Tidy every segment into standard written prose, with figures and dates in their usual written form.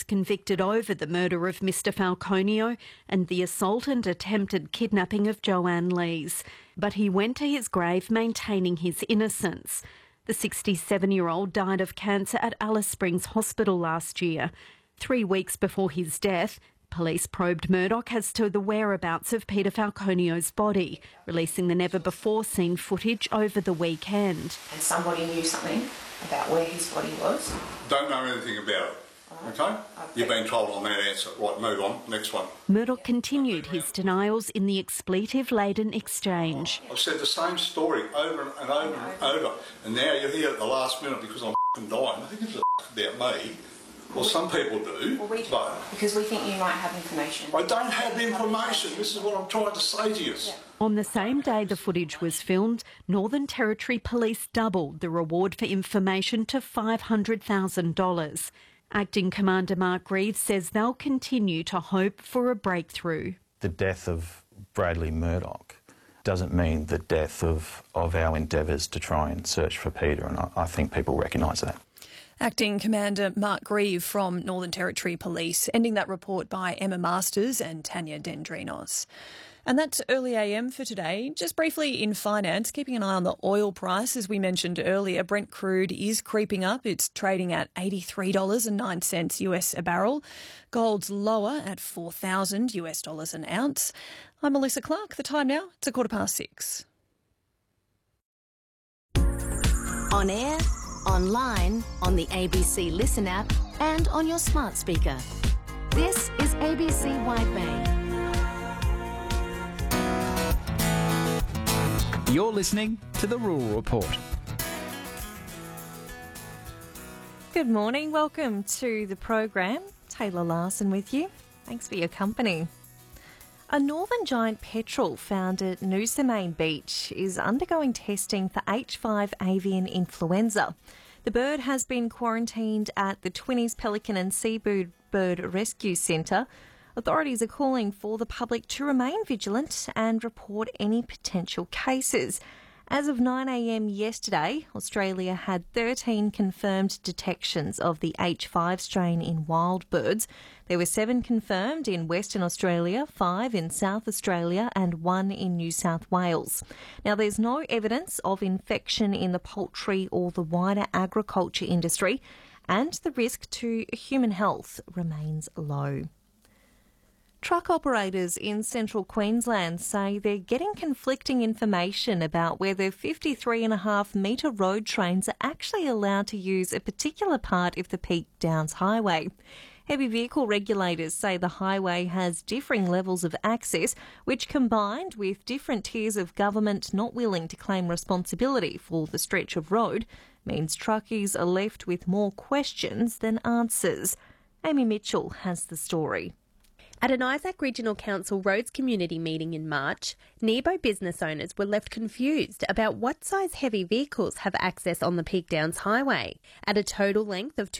convicted over the murder of Mr Falconio and the assault and attempted kidnapping of Joanne Lees. But he went to his grave maintaining his innocence. The 67-year-old died of cancer at Alice Springs Hospital last year. 3 weeks before his death, police probed Murdoch as to the whereabouts of Peter Falconio's body, releasing the never-before-seen footage over the weekend. And somebody knew something about where his body was. Don't know anything about it, okay? You've been told on that answer. Right, move on, next one. Murdoch continued his denials in the expletive-laden exchange. I've said the same story over and over and over, and now you're here at the last minute because I'm dying. Who gives a about me? Well, some people do, but... Because we think you might have information. I don't have information. This is what I'm trying to say to you. Yeah. On the same day the footage was filmed, Northern Territory Police doubled the reward for information to $500,000. Acting Commander Mark Reeves says they'll continue to hope for a breakthrough. The death of Bradley Murdoch doesn't mean the death of our endeavours to try and search for Peter, and I think people recognise that. Acting Commander Mark Grieve from Northern Territory Police, ending that report by Emma Masters and Tanya Dendrinos. And that's Early AM for today. Just briefly in finance, keeping an eye on the oil price. As we mentioned earlier, Brent crude is creeping up. It's trading at $83.09 US a barrel. Gold's lower at $4,000 US dollars an ounce. I'm Melissa Clark. The time now, it's 6:15. On air, online, on the ABC Listen app and on your smart speaker. This is ABC Wide Bay. You're listening to The Rural Report. Good morning. Welcome to the program. Taylor Larson with you. Thanks for your company. A northern giant petrel found at Noosa Main Beach is undergoing testing for H5 avian influenza. The bird has been quarantined at the Twinnies Pelican and Seabird Bird Rescue Centre. Authorities are calling for the public to remain vigilant and report any potential cases. As of 9 a.m. yesterday, Australia had 13 confirmed detections of the H5 strain in wild birds. There were 7 confirmed in Western Australia, 5 in South Australia and 1 in New South Wales. Now, there's no evidence of infection in the poultry or the wider agriculture industry, and the risk to human health remains low. Truck operators in central Queensland say they're getting conflicting information about whether 53.5 metre road trains are actually allowed to use a particular part of the Peak Downs Highway. Heavy vehicle regulators say the highway has differing levels of access, which combined with different tiers of government not willing to claim responsibility for the stretch of road, means truckies are left with more questions than answers. Amy Mitchell has the story. At an Isaac Regional Council Roads Community meeting in March, Nebo business owners were left confused about what size heavy vehicles have access on the Peak Downs Highway. At a total length of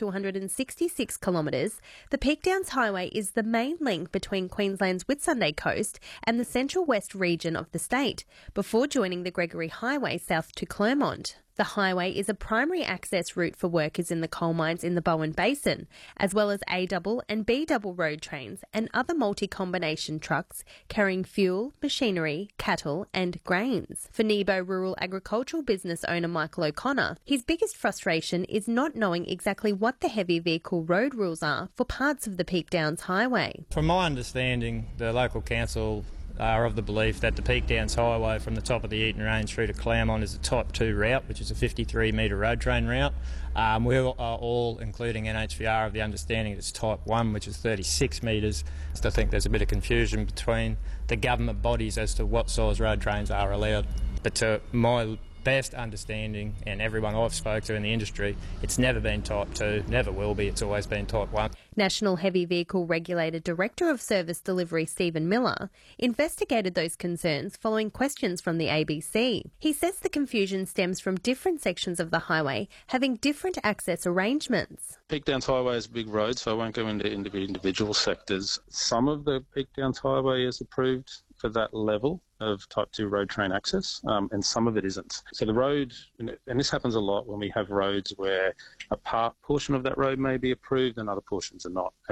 266 kilometres, the Peak Downs Highway is the main link between Queensland's Whitsunday coast and the central west region of the state, before joining the Gregory Highway south to Clermont. The highway is a primary access route for workers in the coal mines in the Bowen Basin, as well as A-double and B-double road trains and other multi-combination trucks carrying fuel, machinery, cattle and grains. For Nebo rural agricultural business owner Michael O'Connor, his biggest frustration is not knowing exactly what the heavy vehicle road rules are for parts of the Peak Downs Highway. From my understanding, the local council are of the belief that the Peak Downs Highway from the top of the Eaton Range through to Claremont is a Type 2 route, which is a 53 metre road train route. We are all, including NHVR, of the understanding it's Type 1, which is 36 metres. I think there's a bit of confusion between the government bodies as to what size road trains are allowed. But to my best understanding, and everyone I've spoke to in the industry, it's never been Type 2, never will be, it's always been Type 1. National Heavy Vehicle Regulator Director of Service Delivery Stephen Miller investigated those concerns following questions from the ABC. He says the confusion stems from different sections of the highway having different access arrangements. Peak Downs Highway is a big road, so I won't go into individual sectors. Some of the Peak Downs Highway is approved for that level of Type 2 road train access, and some of it isn't. So the road, and this happens a lot when we have roads where a portion of that road may be approved and other portions are not.